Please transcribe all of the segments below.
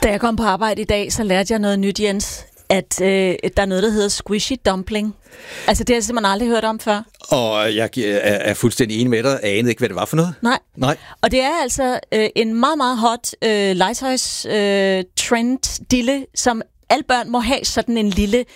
Da jeg kom på arbejde i dag, så lærte jeg noget nyt, Jens. At der er noget, der hedder squishy dumpling. Altså, det har jeg simpelthen aldrig hørt om før. Og jeg er fuldstændig enig med dig. Jeg anede ikke, hvad det var for noget. Nej. Og det er altså en meget, meget hot legetøjs-trend-dille, som alle børn må have sådan en lille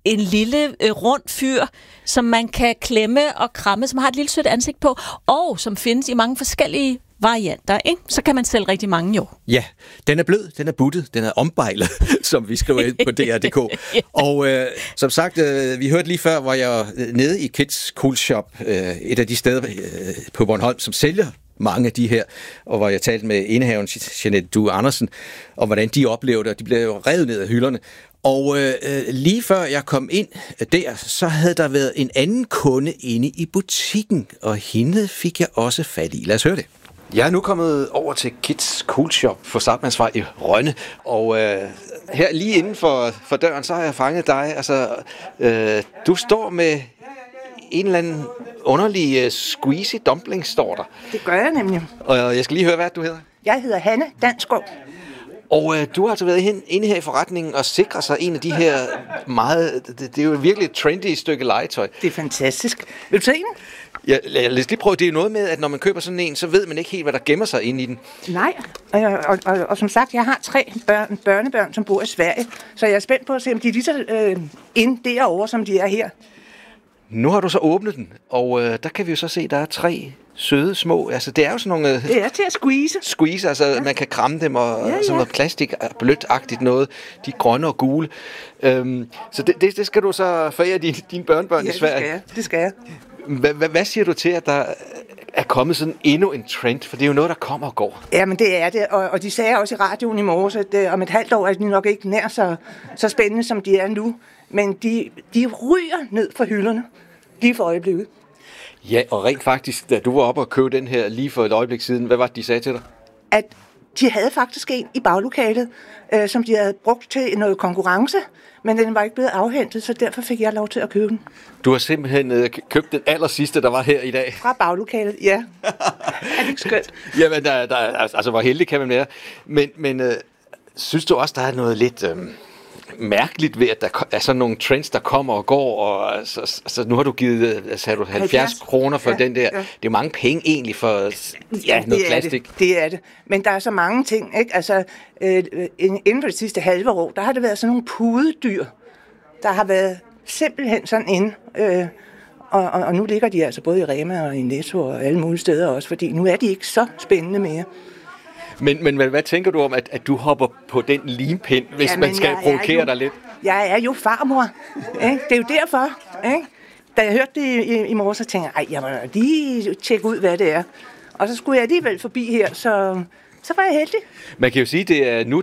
rund fyr, som man kan klemme og kramme, som har et lille sødt ansigt på, og som findes i mange forskellige varianter, ikke? Så kan man sælge rigtig mange jo. Ja, den er blød, den er buttet, den er ombejlet, som vi skriver ind på DR.dk. Og som sagt, vi hørte lige før, hvor jeg var nede i Kids Cool Shop, et af de steder på Bornholm, som sælger mange af de her, og hvor jeg talte med indehaveren Jeanette Due Andersen, og hvordan de oplevede det, og de blev jo revet ned af hylderne. Og lige før jeg kom ind der, så havde der været en anden kunde inde i butikken, og hende fik jeg også fat i. Lad os høre det. Jeg er nu kommet over til Kids Cool Shop på Zahrtmannsvej i Rønne, og her lige inden for døren, så har jeg fanget dig. Altså, du står med en eller anden underlig squeezy dumpling, står der. Det gør jeg nemlig. Og jeg skal lige høre, hvad du hedder. Jeg hedder Hanne Danskov. Og du har altså været inde her i forretningen og sikre sig en af de her meget... Det er jo virkelig et trendy stykke legetøj. Det er fantastisk. Vil du se den? Ja, lad os lige prøve. Det er jo noget med, at når man køber sådan en, så ved man ikke helt, hvad der gemmer sig inde i den. Nej, og som sagt, jeg har 3 børnebørn, som bor i Sverige, så jeg er spændt på at se, om de er lige så inde derovre, som de er her. Nu har du så åbnet den, og der kan vi jo så se, at der er 3 søde små, altså det er jo sådan nogle... Det er til at squeeze. Altså ja. Man kan kramme dem, og sådan noget plastik, blødt-agtigt noget, de er grønne og gule. Så det skal du så forære dine børnebørn i Sverige. Det skal jeg. Hvad siger du til, at der er kommet sådan endnu en trend? For det er jo noget, der kommer og går. Jamen det er det, og de sagde også i radioen i morges, at om et halvt år er de nok ikke nær så spændende, som de er nu. Men de ryger ned fra hylderne lige for øjeblikket. Ja, og rent faktisk, da du var oppe og købe den her lige for et øjeblik siden, hvad var det, de sagde til dig? At de havde faktisk en i baglokalet, som de havde brugt til noget konkurrence, men den var ikke blevet afhentet, så derfor fik jeg lov til at købe den. Du har simpelthen købt den allersidste, der var her i dag? Fra baglokalet, ja. Er det ikke skønt? Jamen, altså, hvor heldig kan man være. Men synes du også, der er noget lidt... mærkeligt ved, at der er sådan nogle trends, der kommer og går, og altså, nu har du givet, sagde du, 70 kroner for den der. Ja. Det er mange penge egentlig for noget plastik. Det er det. Men der er så mange ting, ikke? Altså, inden for det sidste halve år, der har det været sådan nogle pudedyr, der har været simpelthen sådan inde, og nu ligger de altså både i Rema og i Netto og alle mulige steder også, fordi nu er de ikke så spændende mere. Men hvad tænker du om, at du hopper på den limpind, hvis man skal provokere dig lidt? Jeg er jo farmor. Ikke? Det er jo derfor. Ikke? Da jeg hørte det i morges, så tænkte jeg, jeg må lige tjekke ud, hvad det er. Og så skulle jeg alligevel forbi her, så var jeg heldig. Man kan jo sige, det er nu